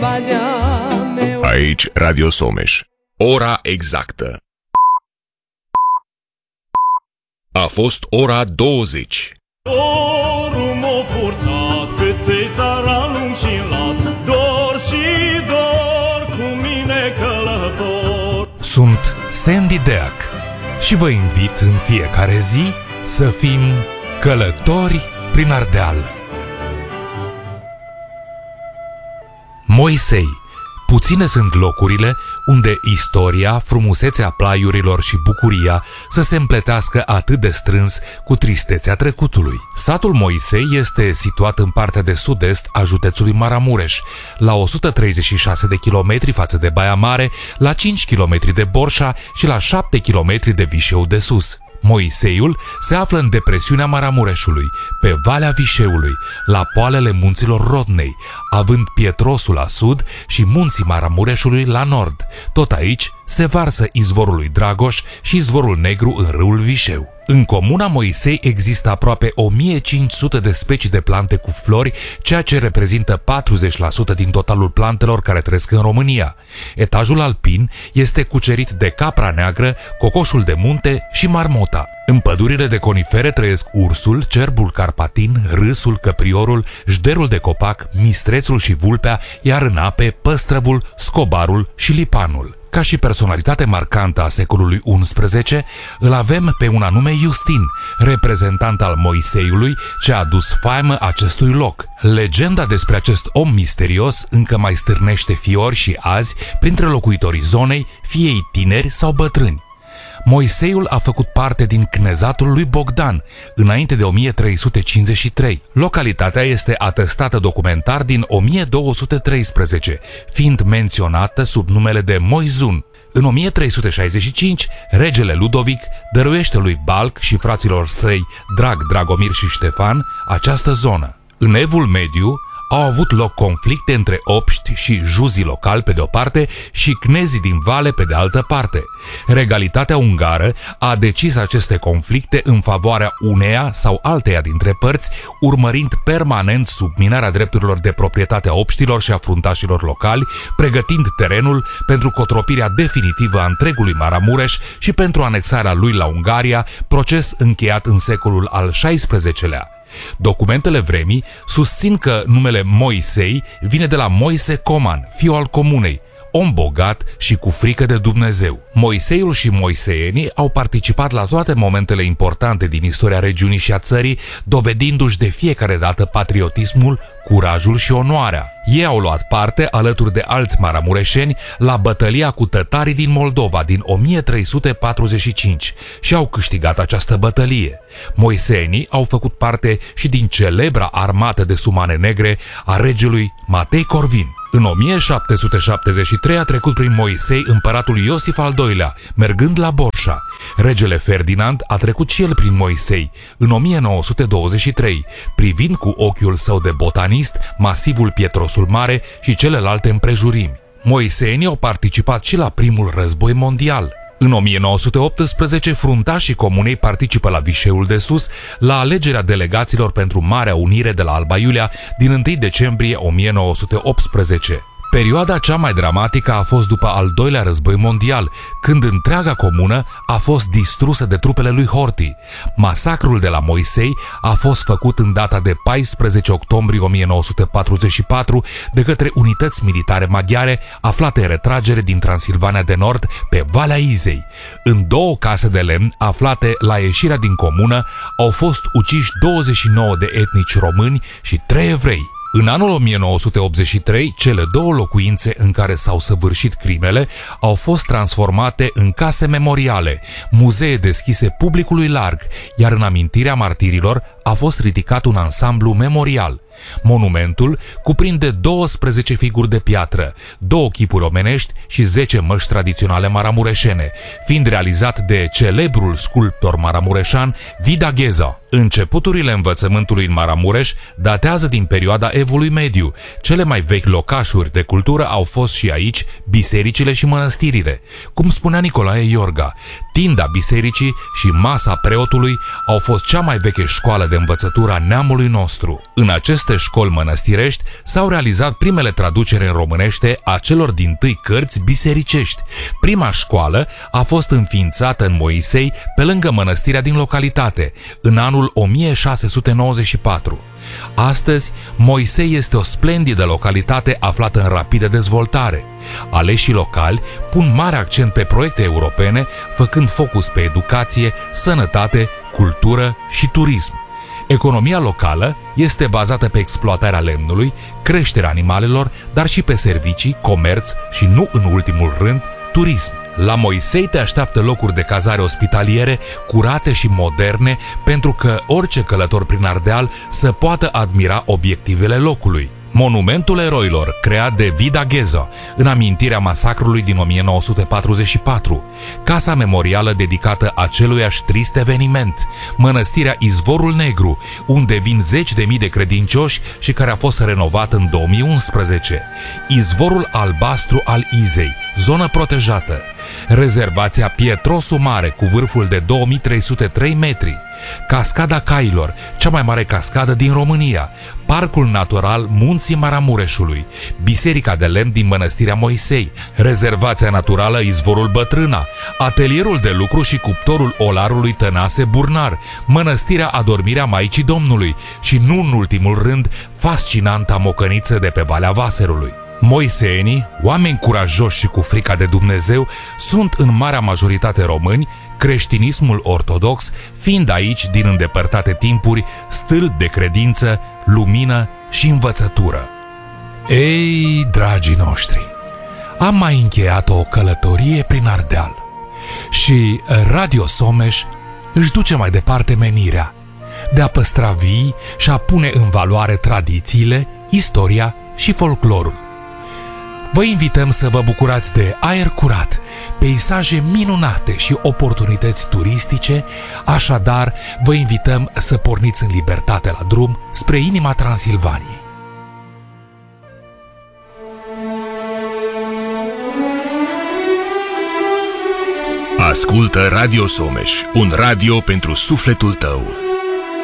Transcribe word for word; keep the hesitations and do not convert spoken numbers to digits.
Aici Radio Someș. Ora exactă. A fost ora douăzeci. Dorul m-a purtat pe țara lung și lat, dor și dor cu mine călător. Sunt Sandy Deac și vă invit în fiecare zi să fim călători prin Ardeal. Moisei. Puține sunt locurile unde istoria, frumusețea plaiurilor și bucuria să se împletească atât de strâns cu tristețea trecutului. Satul Moisei este situat în partea de sud-est a județului Maramureș, la o sută treizeci și șase de kilometri față de Baia Mare, la cinci kilometri de Borșa și la șapte kilometri de Vișeu de Sus. Moiseiul se află în depresiunea Maramureșului, pe Valea Vișeului, la poalele munților Rodnei, având Pietrosul la sud și munții Maramureșului la nord. Tot aici se varsă izvorul lui Dragoș și izvorul Negru în râul Vișeu. În comuna Moisei există aproape o mie cinci sute de specii de plante cu flori, ceea ce reprezintă patruzeci la sută din totalul plantelor care trăiesc în România. Etajul alpin este cucerit de capra neagră, cocoșul de munte și marmota. În pădurile de conifere trăiesc ursul, cerbul carpatin, râsul, căpriorul, jderul de copac, mistrețul și vulpea, iar în ape păstrăvul, scobarul și lipanul. Ca și personalitate marcantă a secolului unsprezece, îl avem pe un anume Iustin, reprezentant al Moiseiului, ce a adus faimă acestui loc. Legenda despre acest om misterios încă mai stârnește fiori și azi printre locuitorii zonei, fie ei tineri sau bătrâni. Moiseiul a făcut parte din cnezatul lui Bogdan, înainte de o mie trei sute cincizeci și trei. Localitatea este atestată documentar din o mie două sute treisprezece, fiind menționată sub numele de Moizun. În o mie trei sute șaizeci și cinci, regele Ludovic dăruiește lui Balc și fraților săi Drag, Dragomir și Ștefan această zonă. În Evul Mediu au avut loc conflicte între obști și juzii locali pe de o parte și cnezii din vale pe de altă parte. Regalitatea ungară a decis aceste conflicte în favoarea uneia sau alteia dintre părți, urmărind permanent subminarea drepturilor de proprietate a obștilor și a fruntașilor locali, pregătind terenul pentru cotropirea definitivă a întregului Maramureș și pentru anexarea lui la Ungaria, proces încheiat în secolul al șaisprezecelea. Documentele vremii susțin că numele Moisei vine de la Moise Coman, fiul al comunei, om bogat și cu frică de Dumnezeu. Moiseiul și moiseienii au participat la toate momentele importante din istoria regiunii și a țării, dovedindu-și de fiecare dată patriotismul, curajul și onoarea. Ei au luat parte, alături de alți maramureșeni, la bătălia cu tătarii din Moldova din o mie trei sute patruzeci și cinci și au câștigat această bătălie. Moiseenii au făcut parte și din celebra armată de sumane negre a regelui Matei Corvin. În o mie șapte sute șaptezeci și trei a trecut prin Moisei împăratul Iosif al doilea, mergând la Borșa. Regele Ferdinand a trecut și el prin Moisei în o mie nouă sute douăzeci și trei, privind cu ochiul său de botanist masivul Pietrosul Mare și celelalte împrejurimi. Moiseenii au participat și la primul război mondial. În o mie nouă sute optsprezece, fruntașii comunei participă la Vișeul de Sus la alegerea delegaților pentru Marea Unire de la Alba Iulia din întâi decembrie o mie nouă sute optsprezece. Perioada cea mai dramatică a fost după al doilea război mondial, când întreaga comună a fost distrusă de trupele lui Horthy. Masacrul de la Moisei a fost făcut în data de paisprezece octombrie o mie nouă sute patruzeci și patru de către unități militare maghiare aflate în retragere din Transilvania de Nord pe Valea Izei. În două case de lemn aflate la ieșirea din comună au fost uciși douăzeci și nouă de etnici români și trei evrei. În anul o mie nouă sute optzeci și trei, cele două locuințe în care s-au săvârșit crimele au fost transformate în case memoriale, muzee deschise publicului larg, iar în amintirea martirilor a fost ridicat un ansamblu memorial. Monumentul cuprinde douăsprezece figuri de piatră, două chipuri omenești și zece măști tradiționale maramureșene, fiind realizat de celebrul sculptor maramureșan Vida Gheza. Începuturile învățământului în Maramureș datează din perioada Evului Mediu. Cele mai vechi locașuri de cultură au fost și aici bisericile și mănăstirile. Cum spunea Nicolae Iorga, tinda bisericii și masa preotului au fost cea mai veche școală de învățătură a neamului nostru. În acest aceste școli mănăstirești s-au realizat primele traduceri în românește a celor dintâi cărți bisericești. Prima școală a fost înființată în Moisei, pe lângă mănăstirea din localitate, în anul o mie șase sute nouăzeci și patru. Astăzi, Moisei este o splendidă localitate aflată în rapidă dezvoltare. Aleșii locali pun mare accent pe proiecte europene, făcând focus pe educație, sănătate, cultură și turism. Economia locală este bazată pe exploatarea lemnului, creșterea animalelor, dar și pe servicii, comerț și, nu în ultimul rând, turism. La Moisei te așteaptă locuri de cazare ospitaliere curate și moderne, pentru că orice călător prin Ardeal să poată admira obiectivele locului. Monumentul eroilor, creat de Vida Ghezo, în amintirea masacrului din o mie nouă sute patruzeci și patru, casa memorială dedicată aceluiași trist eveniment, mănăstirea Izvorul Negru, unde vin zeci de mii de credincioși și care a fost renovat în două mii unsprezece, Izvorul Albastru al Izei, zonă protejată, rezervația Pietrosul Mare cu vârful de două mii trei sute trei metri, Cascada Cailor, cea mai mare cascadă din România, Parcul Natural Munții Maramureșului, Biserica de Lemn din Mănăstirea Moisei, Rezervația Naturală Izvorul Bătrâna, Atelierul de lucru și cuptorul Olarului Tănase Burnar, Mănăstirea Adormirea Maicii Domnului și, nu în ultimul rând, fascinanta mocăniță de pe Valea Vaserului. Moiseenii, oameni curajoși și cu frica de Dumnezeu, sunt în marea majoritate români, creștinismul ortodox fiind aici, din îndepărtate timpuri, stâlp de credință, lumină și învățătură. Ei, dragii noștri, am mai încheiat o călătorie prin Ardeal și Radio Someș își duce mai departe menirea de a păstra vii și a pune în valoare tradițiile, istoria și folclorul. Vă invităm să vă bucurați de aer curat, peisaje minunate și oportunități turistice, așadar vă invităm să porniți în libertate la drum spre inima Transilvaniei. Ascultă Radio Someș, un radio pentru sufletul tău.